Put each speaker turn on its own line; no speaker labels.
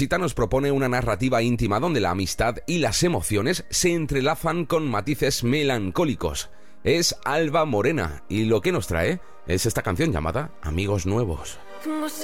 Nos propone una narrativa íntima donde la amistad y las emociones se entrelazan con matices melancólicos. Es Alba Morena y lo que nos trae es esta canción llamada Amigos Nuevos.